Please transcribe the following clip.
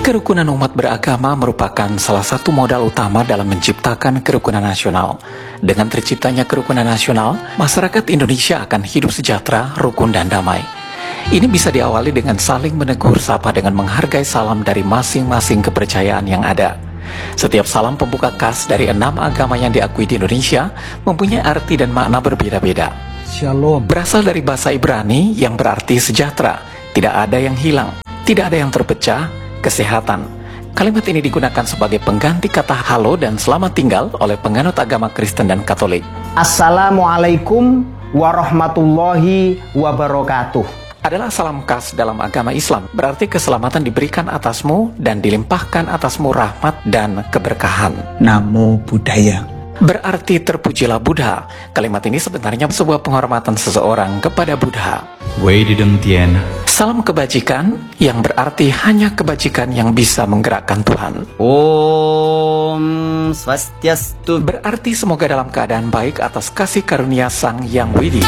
Kerukunan umat beragama merupakan salah satu modal utama dalam menciptakan kerukunan nasional. Dengan terciptanya kerukunan nasional, masyarakat Indonesia akan hidup sejahtera, rukun, dan damai. Ini bisa diawali dengan saling menegur sapa dengan menghargai salam dari masing-masing kepercayaan yang ada. Setiap salam pembuka khas dari 6 agama yang diakui di Indonesia mempunyai arti dan makna berbeda-beda. Shalom. Berasal dari bahasa Ibrani yang berarti sejahtera, tidak ada yang hilang, tidak ada yang terpecah, kesehatan. Kalimat ini digunakan sebagai pengganti kata halo dan selamat tinggal oleh penganut agama Kristen dan Katolik. Assalamualaikum warahmatullahi wabarakatuh. Adalah salam khas dalam agama Islam, berarti keselamatan diberikan atasmu dan dilimpahkan atasmu rahmat dan keberkahan. Namo Buddhaya. Berarti terpujilah Buddha. Kalimat ini sebenarnya sebuah penghormatan seseorang kepada Buddha. Salam kebajikan yang berarti hanya kebajikan yang bisa menggerakkan Tuhan. Om Swastiastu. Berarti semoga dalam keadaan baik atas kasih karunia Sang Yang Widi.